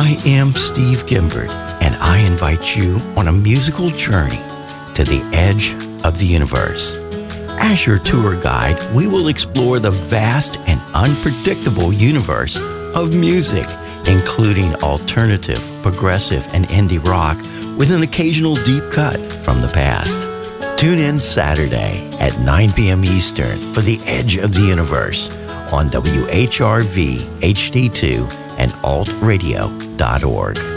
I am Steve Gimbert, and I invite you on a musical journey to the edge of the universe. As your tour guide, we will explore the vast and unpredictable universe of music, including alternative, progressive, and indie rock, with an occasional deep cut from the past. Tune in Saturday at 9 p.m. Eastern for The Edge of the Universe on WHRV HD2 and altradio.org.